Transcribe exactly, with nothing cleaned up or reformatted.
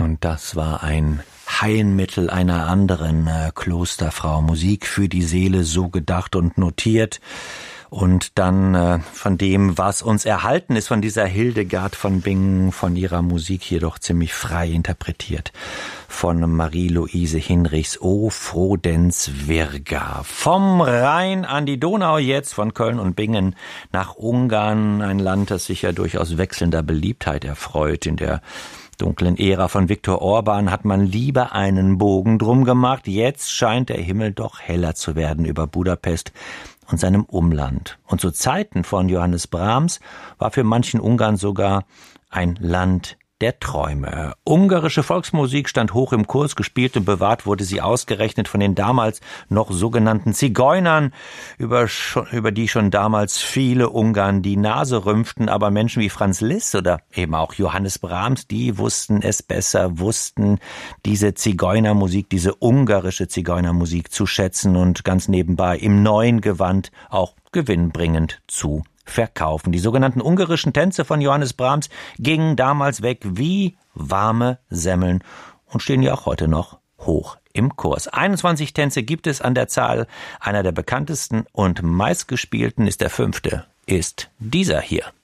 Und das war ein Heilmittel einer anderen äh, Klosterfrau. Musik für die Seele, so gedacht und notiert. Und dann äh, von dem, was uns erhalten ist, von dieser Hildegard von Bingen, von ihrer Musik hier doch ziemlich frei interpretiert. Von Marie-Louise Hinrichs O Frodens Virga. Vom Rhein an die Donau jetzt, von Köln und Bingen nach Ungarn. Ein Land, das sich ja durchaus wechselnder Beliebtheit erfreut. In der dunklen Ära von Viktor Orban hat man lieber einen Bogen drum gemacht. Jetzt scheint der Himmel doch heller zu werden über Budapest und seinem Umland. Und zu Zeiten von Johannes Brahms war für manchen Ungarn sogar ein Land der Träume. Ungarische Volksmusik stand hoch im Kurs, gespielt und bewahrt wurde sie ausgerechnet von den damals noch sogenannten Zigeunern, über, über die schon damals viele Ungarn die Nase rümpften, aber Menschen wie Franz Liszt oder eben auch Johannes Brahms, die wussten es besser, wussten diese Zigeunermusik, diese ungarische Zigeunermusik zu schätzen und ganz nebenbei im neuen Gewand auch gewinnbringend zu verkaufen. Die sogenannten ungarischen Tänze von Johannes Brahms gingen damals weg wie warme Semmeln und stehen ja auch heute noch hoch im Kurs. einundzwanzig Tänze gibt es an der Zahl. Einer der bekanntesten und meistgespielten ist der fünfte, ist dieser hier.